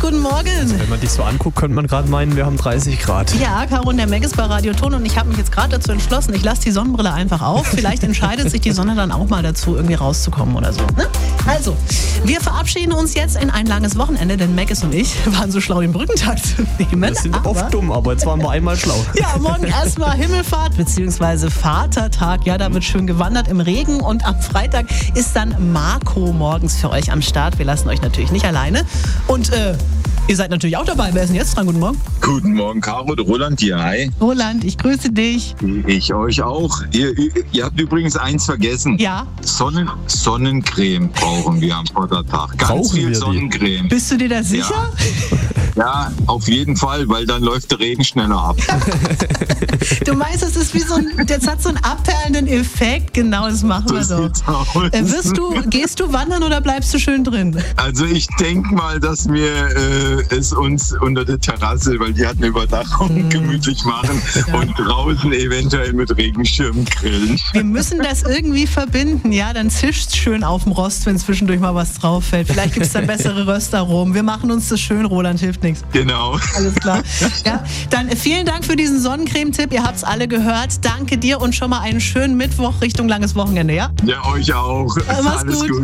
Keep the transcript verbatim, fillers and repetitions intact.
guten Morgen. Wenn man dich so anguckt, könnte man gerade meinen, wir haben dreißig Grad. Ja, Caro und der Meg ist bei Radio Ton und ich habe mich jetzt gerade dazu entschlossen, ich lasse die Sonnenbrille einfach auf. Vielleicht entscheidet sich die Sonne dann auch mal dazu, irgendwie rauszukommen oder so. Ne? Also, wir verabschieden uns jetzt in ein langes Wochenende, denn Meggis und ich waren so schlau, den Brückentag zu nehmen. Wir sind aber oft dumm, aber jetzt waren wir einmal schlau. Ja, morgen erstmal Himmelfahrt bzw. Vatertag. Ja, da wird schön gewandert im Regen und am Freitag ist dann Marco morgens für euch am Start. Wir lassen euch natürlich nicht alleine. Und äh, ihr seid natürlich auch dabei. Wer ist denn jetzt dran? Guten Morgen. Guten Morgen, Caro, der Roland hier. Hi. Roland, ich grüße dich. Ich euch auch. Ihr, ihr habt übrigens eins vergessen. Ja. Sonnen, Sonnencreme brauchen wir am Vatertag. Ganz Brauchen wir viel die? Sonnencreme. Bist du dir da sicher? Ja. Ja, auf jeden Fall, weil dann läuft der Regen schneller ab. Du meinst, das ist wie so ein, das hat so einen abperlenden Effekt. Genau, das machen wir So doch. sieht's aus. Äh, wirst du, gehst du wandern oder bleibst du schön drin? Also ich denke mal, dass wir äh, es uns unter der Terrasse, weil die hat eine Überdachung, Mm. gemütlich machen Ja. und draußen eventuell mit Regenschirm grillen. Wir müssen das irgendwie verbinden, ja? Dann zischt's schön auf dem Rost, wenn zwischendurch mal was drauf fällt. Vielleicht gibt's dann bessere Röstaromen. Wir machen uns das schön, Roland, hilft nichts. Genau. Alles klar. Ja, dann äh, vielen Dank für diesen Sonnencreme-Tipp. Ihr habt's alle gehört. Danke dir und schon mal einen schönen Mittwoch Richtung langes Wochenende, ja? Ja, euch auch. Mach's Alles gut. gut.